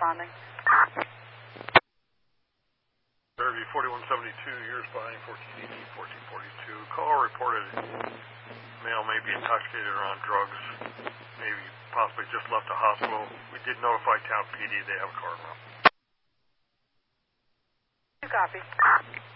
responding. Fairview 4172, years behind 1442. Call reported male may be intoxicated or on drugs, maybe possibly just left the hospital. We did notify Town PD. They have a car around. You copy.